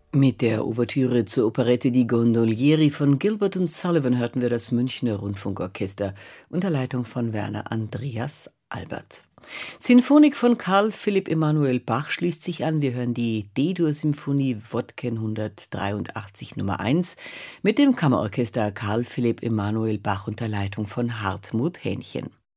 Mit der Ouvertüre zur Operette Die Gondolieri von Gilbert und Sullivan hörten wir das Münchner Rundfunkorchester unter Leitung von Werner Andreas Albert. Sinfonik von Karl Philipp Emanuel Bach schließt sich an. Wir hören die D-Dur-Symphonie Wodken 183 Nummer 1 mit dem Kammerorchester Karl Philipp Emanuel Bach unter Leitung von Hartmut Hähnchen.